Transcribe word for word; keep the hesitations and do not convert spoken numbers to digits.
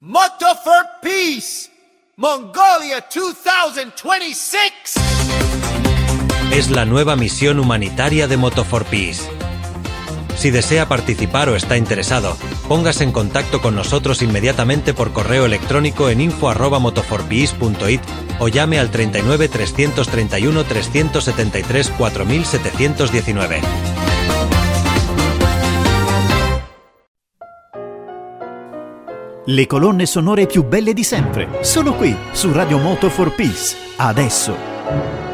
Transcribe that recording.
Moto for Peace, Mongolia dos mil veintiséis. Es la nueva misión humanitaria de Moto for Peace. Si desea participar o está interesado, póngase en contacto con nosotros inmediatamente por correo electrónico en info arroba motoforpeace punto it o llame al treinta y nueve, trescientos treinta y uno, trescientos setenta y tres, cuatro mil setecientos diecinueve. Le colonne sonore più belle di sempre, solo qui su Radio Moto for Peace. Adesso.